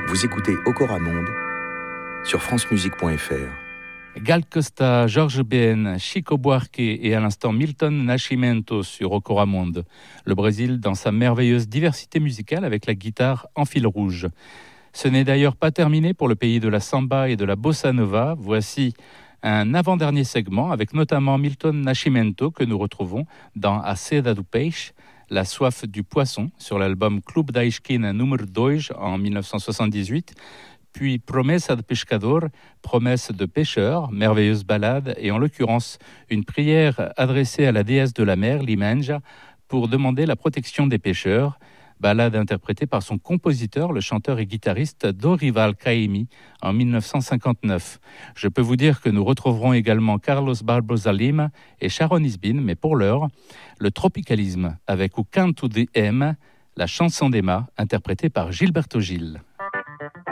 Vous écoutez Okora Monde sur francemusique.fr. Gal Costa, Georges Ben, Chico Buarque et à l'instant Milton Nascimento sur Okora Monde. Le Brésil dans sa merveilleuse diversité musicale avec la guitare en fil rouge. Ce n'est d'ailleurs pas terminé pour le pays de la samba et de la bossa nova. Voici un avant-dernier segment avec notamment Milton Nascimento que nous retrouvons dans A Seda do Peixe, La soif du poisson, sur l'album Clube da Esquina número 2 en 1978, puis Promessa de Pescador, Promesse de pêcheur, merveilleuse ballade, et en l'occurrence une prière adressée à la déesse de la mer, l'Imenja, pour demander la protection des pêcheurs, ballade interprétée par son compositeur, le chanteur et guitariste Dorival Caymmi, en 1959. Je peux vous dire que nous retrouverons également Carlos Barbosa Lima et Sharon Isbin, mais pour l'heure, le tropicalisme avec O Canto de M, la chanson d'Emma, interprétée par Gilberto Gil.